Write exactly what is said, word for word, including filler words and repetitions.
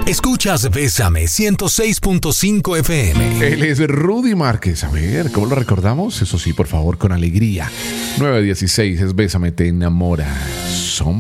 Escuchas Bésame ciento seis punto cinco F M. Él es Rudy Márquez. A ver, ¿cómo lo recordamos? Eso sí, por favor, con alegría. nueve dieciséis es Bésame, te enamora. Son